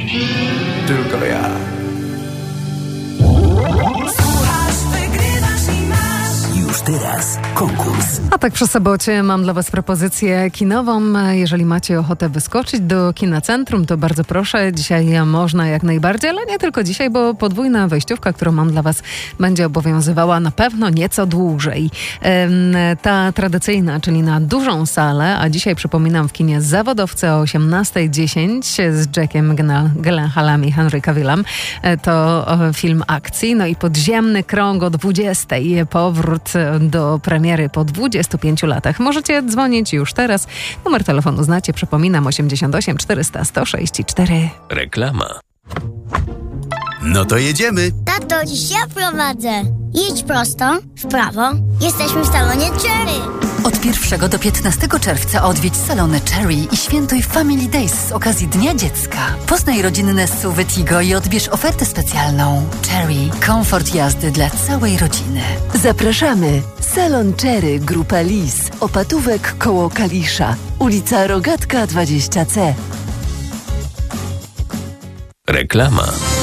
Tylko ja. Już teraz konkurs. A tak przy sobocie mam dla Was propozycję kinową. Jeżeli macie ochotę wyskoczyć do kina Centrum, to bardzo proszę. Dzisiaj można jak najbardziej, ale nie tylko dzisiaj, bo podwójna wejściówka, którą mam dla Was, będzie obowiązywała na pewno nieco dłużej. Ta tradycyjna, czyli na dużą salę, a dzisiaj przypominam w kinie Zawodowcy o 18:10 z Jackiem Gyllenhaalem i Henry Cavillem. To film akcji. No i Podziemny krąg o 20:00. Powrót do premiery po 25 latach. Możecie dzwonić już teraz. Numer telefonu znacie, przypominam, 88 400 106 4. Reklama. No to jedziemy. Tato, dziś ja prowadzę. Jedź prosto, w prawo. Jesteśmy w salonie Cherry. Od 1 do 15 czerwca odwiedź salony Cherry i świętuj Family Days z okazji Dnia Dziecka. Poznaj rodzinne SUV Tigo i odbierz ofertę specjalną. Cherry. Komfort jazdy dla całej rodziny. Zapraszamy. Salon Cherry, Grupa Lis. Opatówek koło Kalisza. Ulica Rogatka 20C. Reklama.